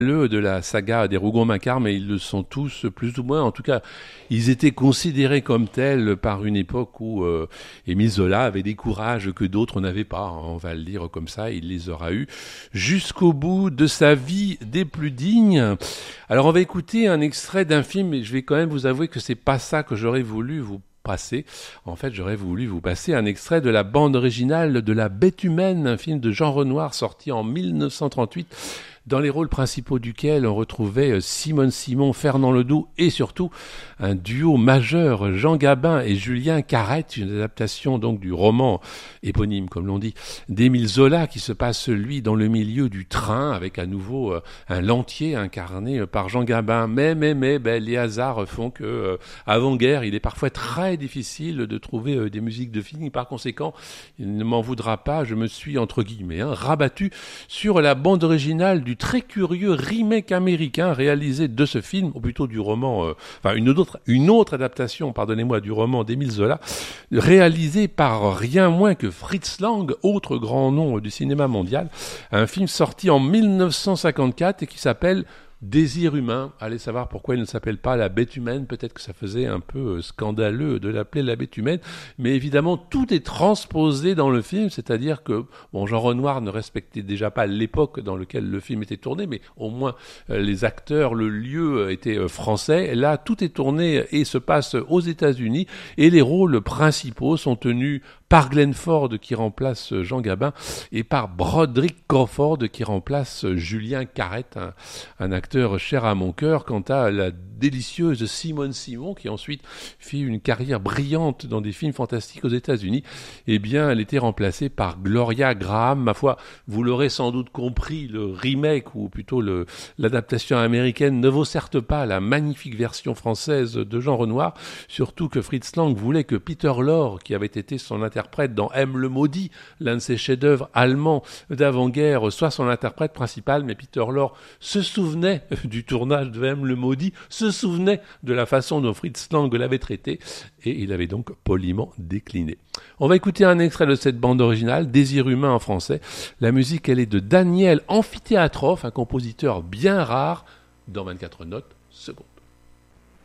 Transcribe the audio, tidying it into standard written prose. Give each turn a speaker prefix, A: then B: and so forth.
A: de la saga des Rougon-Macquart, mais ils le sont tous plus ou moins. En tout cas, ils étaient considérés comme tels par une époque où Émile Zola avait des courages que d'autres n'avaient pas. Hein, on va le dire comme ça, il les aura eus jusqu'au bout de sa vie des plus dignes. Alors, on va écouter un extrait d'un film, mais je vais quand même vous avouer que c'est pas ça que j'aurais voulu vous passer. En fait, j'aurais voulu vous passer un extrait de la bande originale de La Bête humaine, un film de Jean Renoir sorti en 1938. Dans les rôles principaux duquel on retrouvait Simone Simon, Fernand Ledoux et surtout un duo majeur, Jean Gabin et Julien Carrette, une adaptation donc du roman éponyme comme l'on dit d'Émile Zola qui se passe lui dans le milieu du train avec à nouveau un Lantier incarné par Jean Gabin. Mais les hasards font que avant-guerre il est parfois très difficile de trouver des musiques de film. Par conséquent, il ne m'en voudra pas, je me suis entre guillemets rabattu sur la bande originale du très curieux remake américain réalisé de ce film, ou plutôt du roman, une autre adaptation, pardonnez-moi, du roman d'Émile Zola, réalisé par rien moins que Fritz Lang, autre grand nom du cinéma mondial, un film sorti en 1954 et qui s'appelle Désir humain. Allez savoir pourquoi il ne s'appelle pas La Bête humaine. Peut-être que ça faisait un peu scandaleux de l'appeler La Bête humaine. Mais évidemment, tout est transposé dans le film. C'est-à-dire que, Jean Renoir ne respectait déjà pas l'époque dans laquelle le film était tourné, mais au moins les acteurs, le lieu étaient français. Là, tout est tourné et se passe aux États-Unis. Et les rôles principaux sont tenus par Glenn Ford qui remplace Jean Gabin et par Broderick Crawford qui remplace Julien Carrette, un acteur cher à mon cœur. Quant à la délicieuse Simone Simon qui ensuite fit une carrière brillante dans des films fantastiques aux États-Unis, eh bien elle était remplacée par Gloria Graham. Ma foi, vous l'aurez sans doute compris, le remake ou plutôt l'adaptation américaine ne vaut certes pas la magnifique version française de Jean Renoir, surtout que Fritz Lang voulait que Peter Lorre, qui avait été son interprète dans M le maudit, l'un de ses chefs-d'œuvre allemands d'avant-guerre, soit son interprète principal. Mais Peter Lorre se souvenait du tournage de M le maudit, se souvenait de la façon dont Fritz Lang l'avait traité et il avait donc poliment décliné. On va écouter un extrait de cette bande originale, Désir humain en français. La musique, elle est de Daniel Amphithéatrof, un compositeur bien rare, dans 24 notes secondes.